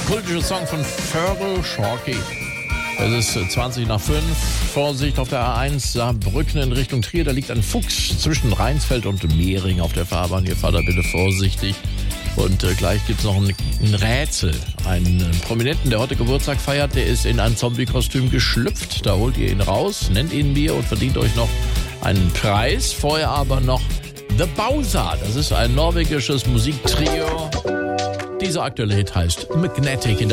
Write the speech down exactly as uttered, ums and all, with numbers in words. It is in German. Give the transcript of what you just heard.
kultische Song von Feral Sharky. Es ist zwanzig nach fünf. Vorsicht auf der A eins, Saarbrücken in Richtung Trier. Da liegt ein Fuchs zwischen Rheinsfeld und Mehring auf der Fahrbahn. Hier fahrt da bitte vorsichtig. Und äh, gleich gibt es noch ein, ein Rätsel. Einen äh, Prominenten, der heute Geburtstag feiert, der ist in ein Zombie-Kostüm geschlüpft. Da holt ihr ihn raus, nennt ihn mir und verdient euch noch einen Preis. Vorher aber noch The Bowser. Das ist ein norwegisches Musiktrio. Dieser aktuelle Hit heißt Magnetic in der